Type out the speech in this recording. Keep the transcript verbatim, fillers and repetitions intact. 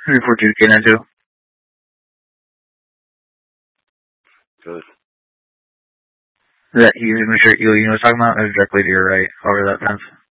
three four two K nine two. Good. That you make sure you, you know what I'm talking about? Or directly to your right, over that fence.